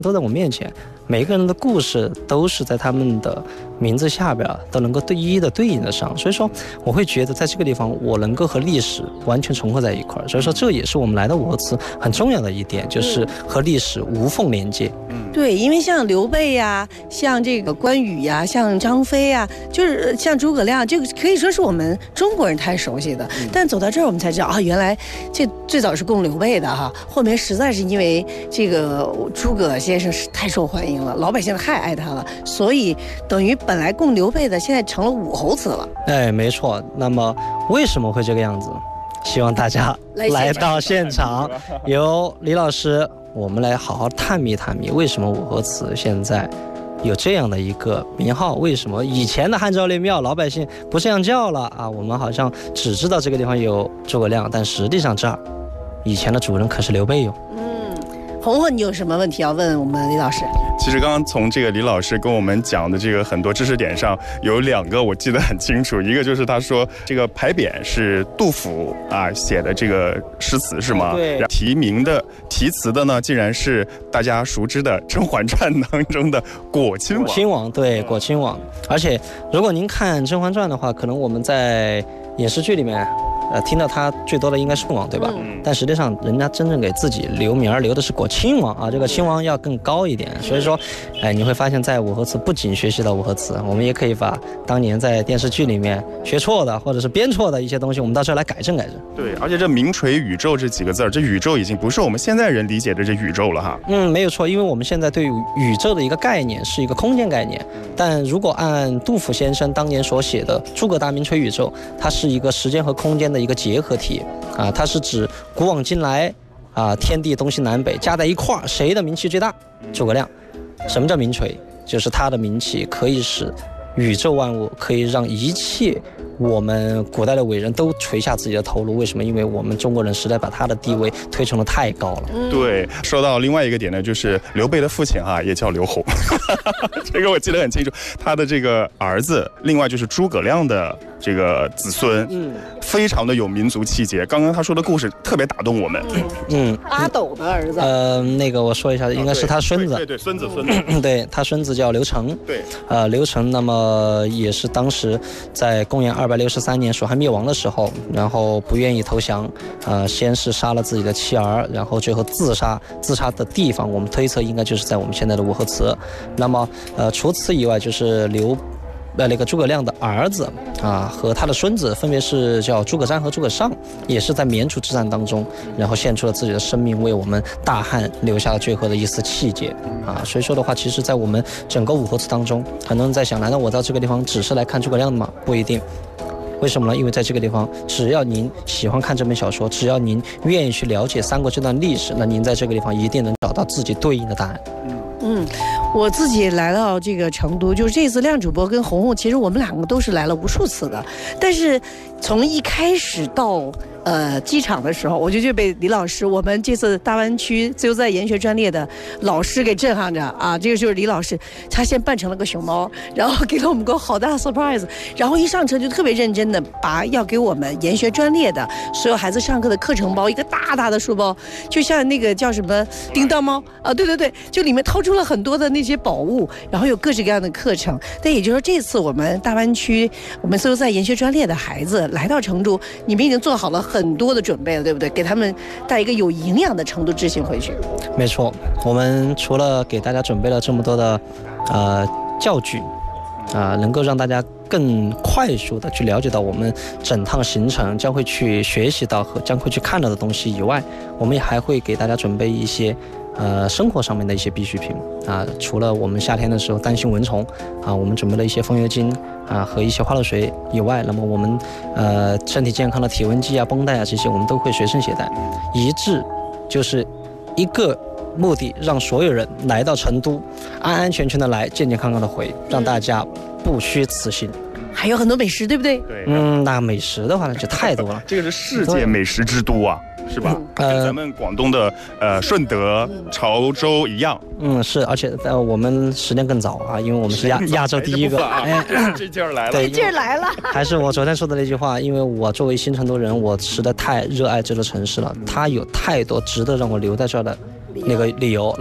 都在我面前，每个人的故事都是在他们的名字下边都能够一一的对应得上，所以说我会觉得在这个地方我能够和历史完全重合在一块儿，所以说这也是我们来到武侯祠很重要的一点，就是和历史无缝连接。 对，因为像刘备呀，像这个关羽呀，像张飞呀，就是像诸葛亮，这个可以说是我们中国人太熟悉的。但走到这儿，我们才知道啊，原来这最早是供刘备的哈，后面实在是因为这个诸葛先生是太受欢迎了，老百姓太爱他了，所以等于本来供刘备的，现在成了武侯祠了。 哎，没错。那么为什么会这个样子？希望大家来到现场，由李老师，我们来好好探秘探秘，为什么武侯祠现在有这样的一个名号？为什么以前的汉昭烈庙老百姓不这样叫了啊？我们好像只知道这个地方有诸葛亮，但实际上这儿以前的主人可是刘备哟。 红红，你有什么问题要问我们李老师？ 其实刚刚从这个李老师跟我们讲的这个很多知识点上，有2个我记得很清楚，一个就是他说这个牌匾是杜甫写的这个诗词是吗？ 对。 题名的题词的呢，竟然是大家熟知的《甄嬛传》当中的果亲王。 果亲王，对，果亲王。而且如果您看《甄嬛传》的话，可能我们在影视剧里面。听到他最多的应该是凤王，对吧？但实际上人家真正给自己留名留的是果亲王啊，这个亲王要更高一点。所以说，你会发现在武侯祠不仅学习到武侯祠，我们也可以把当年在电视剧里面学错的或者是编错的一些东西，我们到这儿来改正改正。 对，而且这名垂宇宙这几个字，这宇宙已经不是我们现在人理解的这宇宙了哈。 没有错，因为我们现在对宇宙的一个概念是一个空间概念，但如果按杜甫先生当年所写的《诸葛大名垂宇宙》，它是一个时间和空间的一个结合体啊，它是指古往今来啊，天地东西南北加在一块儿，谁的名气最大？诸葛亮。什么叫名垂？就是他的名气可以使宇宙万物，可以让一切我们古代的伟人都垂下自己的头颅。为什么？因为我们中国人实在把他的地位推崇的太高了。 对，说到另外一个点呢，就是刘备的父亲也叫刘宏，这个我记得很清楚。他的这个儿子，另外就是诸葛亮的这个子孙，非常的有民族气节。刚刚他说的故事特别打动我们。 阿斗的儿子。 那个我说一下，应该是他孙子。 对，孙子。 对，他孙子叫刘成。 对， 刘成，那么也是当时在公元263年蜀汉灭亡的时候，然后不愿意投降，先是杀了自己的妻儿，然后最后自杀。自杀的地方，我们推测应该就是在我们现在的武侯祠。那么，除此以外，就是那个诸葛亮的儿子和他的孙子分别是叫诸葛瞻和诸葛尚，也是在绵竹之战当中，然后献出了自己的生命，为我们大汉留下了最后的一丝气节所以说的话，其实在我们整个武侯祠当中，很多人在想，难道我到这个地方只是来看诸葛亮的吗？不一定。为什么呢？因为在这个地方，只要您喜欢看这本小说，只要您愿意去了解三国这段历史，那您在这个地方一定能找到自己对应的答案。 我自己来到这个成都，就是这次亮主播跟红红，其实我们2个都是来了无数次的，但是从一开始到机场的时候，我就被李老师，我们这次大湾区自由自在研学专列的老师给震撼着这个就是李老师，他先扮成了个熊猫，然后给了我们个好大的 surprise， 然后一上车就特别认真的把要给我们研学专列的所有孩子上课的课程包，一个大大的书包，就像那个叫什么叮当猫对，就里面掏出了很多的那些宝物，然后有各式各样的课程。但也就是说，这次我们大湾区我们自由在研学专列的孩子来到成都，你们已经做好了很多的准备了，对不对？给他们带一个有营养的成都之行回去。 没错，我们除了给大家准备了这么多的教具能够让大家更快速的去了解到我们整趟行程将会去学习到和将会去看到的东西以外，我们也还会给大家准备一些生活上面的一些必需品除了我们夏天的时候担心蚊虫我们准备了一些风油精和一些花露水以外，那么我们身体健康的体温计绷带这些我们都会随身携带，一致就是一个目的，让所有人来到成都安安全全的来，健健康康的回，让大家不虚此行。 还有很多美食，对不对？ 对， 那美食的话呢就太多了。 这个是世界美食之都是吧？跟咱们广东的顺德、潮州一样。 是，而且我们时间更早因为我们是亚洲第一个。 这劲儿来了， 这劲儿来了。 还是我昨天说的那句话，因为我作为新成都人，我实在太热爱这座城市了，它有太多值得让我留在这儿的那个理由。